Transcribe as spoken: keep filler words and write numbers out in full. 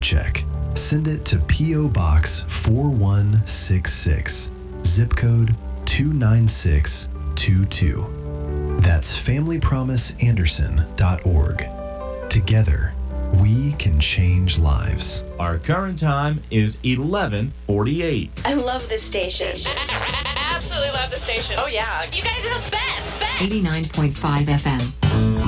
check, send it to P O. Box four one six six, zip code two nine six two two. That's family promise anderson dot org. Together, we can change lives. Our current time is eleven forty-eight. I love this station. Absolutely love the station. Oh, yeah. You guys are the best. best. eighty-nine point five F M.